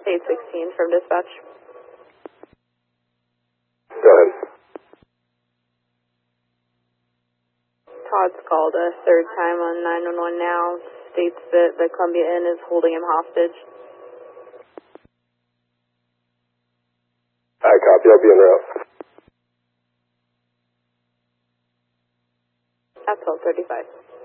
816 from dispatch. Go ahead. Todd's called a third time on 911 now, states that the Columbia Inn is holding him hostage. I copy, I'll be en route. At 12:35.